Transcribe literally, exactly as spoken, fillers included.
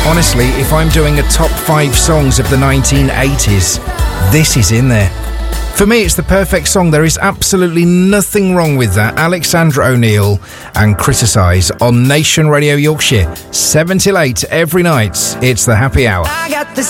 Honestly, if I'm doing a top five songs of the nineteen eighties, this is in there. For me, it's the perfect song. There is absolutely nothing wrong with that. Alexandra O'Neill and Criticise on Nation Radio Yorkshire, seven till eight every night. It's the Happy Hour. I got the